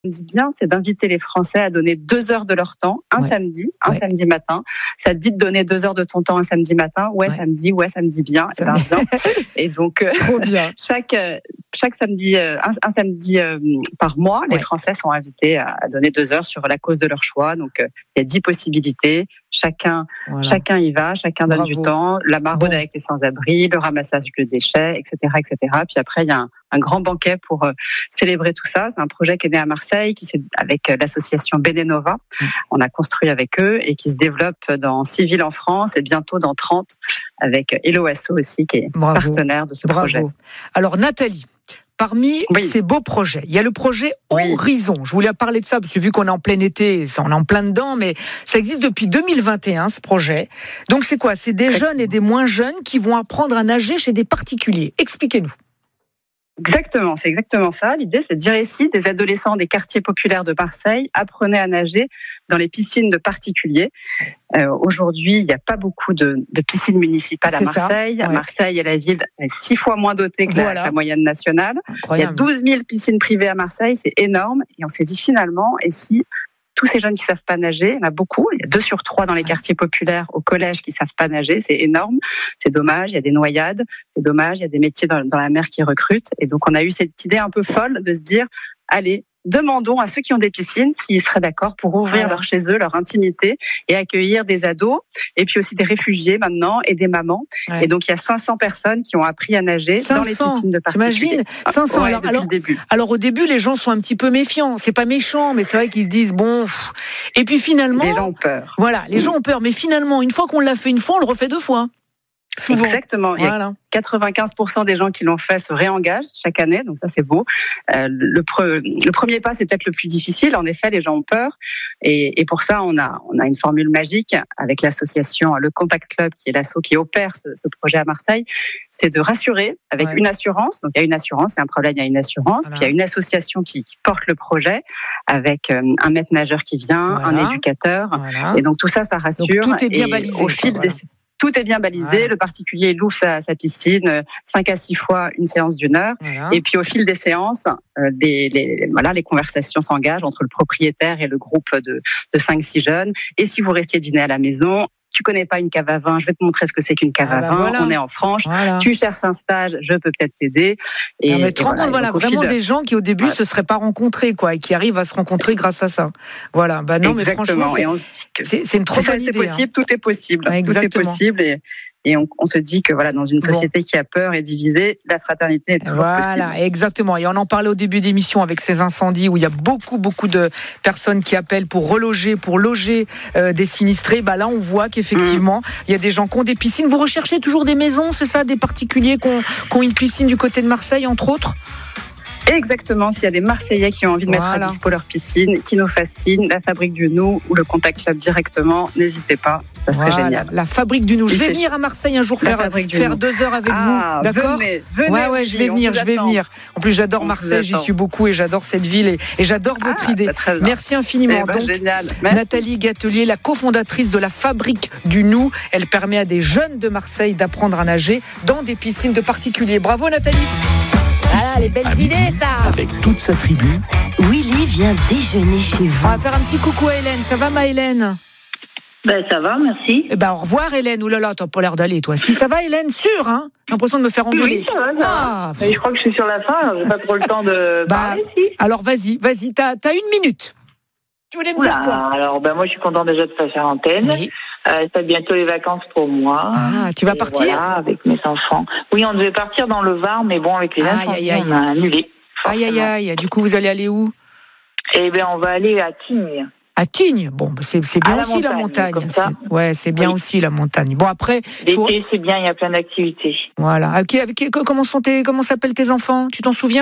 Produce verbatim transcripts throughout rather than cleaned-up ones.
dit bien, c'est d'inviter les Français à donner deux heures de leur temps, un ouais. samedi, un ouais. samedi matin. Ça te dit de donner deux heures de ton temps un samedi matin. Ouais, ouais. samedi, ouais, samedi bien. Et ben, bien. Et donc, euh, Trop bien. chaque, euh, chaque samedi, euh, un, un samedi euh, par mois, ouais. les Français sont invités à, à donner deux heures sur la cause de leur choix. Donc, euh, il y a dix possibilités. Chacun, voilà. chacun y va, chacun donne Bravo. du temps. La maraude bon. avec les sans-abri, le ramassage de déchets, et cetera, et cetera. Puis après, il y a un, un grand banquet pour euh, célébrer tout ça. C'est un projet qui est né à Marseille, qui c'est avec l'association Benenova. Mmh. On a construit avec eux et qui se développe dans six villes en France et bientôt dans trente avec Hello Asso aussi, qui est Bravo. partenaire de ce Bravo. projet. Alors Nathalie, parmi oui. ces beaux projets, il y a le projet oui. Horizon. Je voulais parler de ça parce que vu qu'on est en plein été, on est en plein dedans, mais ça existe depuis deux mille vingt et un, ce projet. Donc c'est quoi ? C'est des Exactement. jeunes et des moins jeunes qui vont apprendre à nager chez des particuliers. Expliquez-nous. Exactement, c'est exactement ça. L'idée, c'est de dire ici, des adolescents des quartiers populaires de Marseille, apprenez à nager dans les piscines de particuliers. Euh, aujourd'hui, il n'y a pas beaucoup de, de piscines municipales c'est à Marseille. Ça, ouais. Marseille est la ville six fois moins dotée que voilà. la, la moyenne nationale. Incroyable. Il y a douze mille piscines privées à Marseille, c'est énorme. Et on s'est dit finalement, et si tous ces jeunes qui savent pas nager, il y en a beaucoup, il y a deux sur trois dans les quartiers populaires au collège qui savent pas nager, c'est énorme, c'est dommage, il y a des noyades, c'est dommage, il y a des métiers dans, dans la mer qui recrutent. Et donc on a eu cette idée un peu folle de se dire, allez, demandons à ceux qui ont des piscines s'ils seraient d'accord pour ouvrir voilà. leur chez eux, leur intimité et accueillir des ados et puis aussi des réfugiés maintenant et des mamans. Ouais. Et donc il y a cinq cents personnes qui ont appris à nager cinq cents, dans les piscines de particuliers. T'imagines cinq cents. Ouais, alors, alors, le début. alors au début les gens sont un petit peu méfiants. C'est pas méchant, mais c'est vrai qu'ils se disent bon. Pff. Et puis finalement, les gens ont peur. Voilà, les mmh. gens ont peur. Mais finalement, une fois qu'on l'a fait une fois, on le refait deux fois. Souvent. Exactement. Il y a quatre-vingt-quinze pour cent des gens qui l'ont fait se réengagent chaque année, donc ça c'est beau. Euh, le, pre, le premier pas c'est peut-être le plus difficile. En effet, les gens ont peur, et, et pour ça on a on a une formule magique avec l'association Le Contact Club, qui est l'asso qui opère ce, ce projet à Marseille. C'est de rassurer avec ouais. une assurance. Donc il y a une assurance, c'est un problème, il y a une assurance. Voilà. Puis il y a une association qui, qui porte le projet avec euh, un maître nageur qui vient, voilà. un éducateur, voilà. et donc tout ça ça rassure. Donc, tout est bien balisé. Au fil voilà. des Tout est bien balisé. Voilà. Le particulier loue sa, sa piscine cinq à six fois une séance d'une heure. Voilà. Et puis au fil des séances, euh, les, les, voilà, les conversations s'engagent entre le propriétaire et le groupe de, de cinq six jeunes. Et si vous restiez dîner à la maison, tu connais pas une cave à vin, je vais te montrer ce que c'est qu'une cave ah à bah vin. Voilà. On est en franche. Voilà. Tu cherches un stage, je peux peut-être t'aider. Et, non mais tu te rends compte, voilà, vraiment de... des gens qui au début ouais. se seraient pas rencontrés, quoi, et qui arrivent à se rencontrer grâce à ça. Voilà. Bah non, Exactement. mais franchement, c'est, et on se dit que c'est, c'est une trop bonne idée. C'est possible, hein. tout est possible. Ouais, tout est possible. Et... Et on, on se dit que voilà, dans une société bon. qui a peur et divisée, la fraternité est toujours voilà, possible. Voilà, exactement. Et on en parlait au début d'émission avec ces incendies où il y a beaucoup, beaucoup de personnes qui appellent pour reloger, pour loger euh, des sinistrés. Bah là, on voit qu'effectivement, mmh. il y a des gens qui ont des piscines. Vous recherchez toujours des maisons, c'est ça, des particuliers qui ont, qui ont une piscine du côté de Marseille, entre autres ? Exactement, s'il y a des Marseillais qui ont envie de voilà. mettre à dispo leur piscine, qui nous fascinent, la Fabrique du Nou ou le Contact Club directement, n'hésitez pas, ça serait voilà. génial. La Fabrique du Nou, je vais venir ch- à Marseille un jour faire, faire deux heures avec ah, vous, d'accord ? Venez, venez. Ouais, ouais, je vais venir, je vais venir. En plus, j'adore on Marseille, j'y suis beaucoup et j'adore cette ville et, et j'adore ah, votre idée. Merci infiniment. Eh ben, Donc, génial. Merci. Nathalie Gatelier, la cofondatrice de la Fabrique du Nou, elle permet à des jeunes de Marseille d'apprendre à nager dans des piscines de particuliers. Bravo Nathalie. Ah, les belles à idées, midi, ça. Avec toute sa tribu, Willy vient déjeuner chez vous. On va faire un petit coucou à Hélène. Ça va, ma Hélène ? Ben, ça va, merci. Eh ben, au revoir, Hélène. Ouh là là, t'as pas l'air d'aller, toi. Si, ça va, Hélène ? Sûr, hein ? J'ai l'impression de me faire engueuler. Oui, ça va, ça ah, va. Mais je crois que je suis sur la fin, alors j'ai pas trop le temps de bah, parler, si. Alors, vas-y, vas-y, t'as, t'as une minute. Tu voulais me Oula, dire quoi ? Alors, ben, moi, je suis contente déjà de passer à l'antenne. Oui. Euh, c'est bientôt les vacances pour moi. Ah, tu vas et partir ? Voilà, avec mes enfants. Oui, on devait partir dans le Var, mais bon, avec les incendies, on a annulé. Aïe, aïe, aïe. Du coup, vous allez aller où ? Eh bien, on va aller à Tignes. À Tignes ? Bon, c'est, c'est bien aussi la montagne. La montagne. C'est, ouais, c'est bien oui. aussi la montagne. Bon, après. L'été, faut... c'est bien, il y a plein d'activités. Voilà. Okay, avec, comment, sont tes, comment s'appellent tes enfants ? Tu t'en souviens ?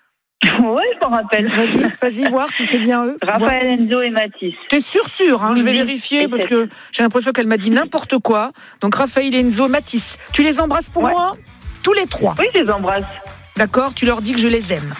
Oui, je m'en rappelle. Vas-y, vas-y voir si c'est bien eux. Raphaël, Enzo et Mathis. T'es sûr, sûr, hein, je vais vérifier parce que j'ai l'impression qu'elle m'a dit n'importe quoi. Donc Raphaël, Enzo, Mathis. Tu les embrasses pour ouais. moi ? Tous les trois. Oui, je les embrasse. D'accord, tu leur dis que je les aime.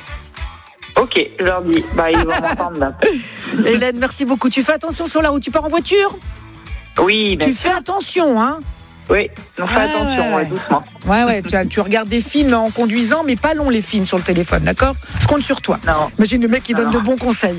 Ok, je leur dis. Bah, ils vont m'entendre là. Hélène, merci beaucoup. Tu fais attention sur la route. Tu pars en voiture ? Oui. Tu fais attention, hein ? Oui, on fait ah, attention, ouais, ouais, doucement. Ouais, ouais, tu, tu regardes des films en conduisant, mais pas long les films sur le téléphone, d'accord ? Je compte sur toi. Non. Imagine le mec qui donne non. de bons conseils.